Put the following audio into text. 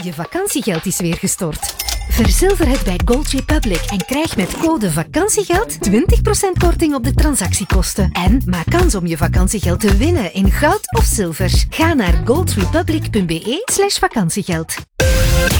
je vakantiegeld is weer gestort. Verzilver het bij Gold Republic en krijg met code vakantiegeld 20% korting op de transactiekosten. En maak kans om je vakantiegeld te winnen in goud of zilver. Ga naar goldrepublic.be/vakantiegeld.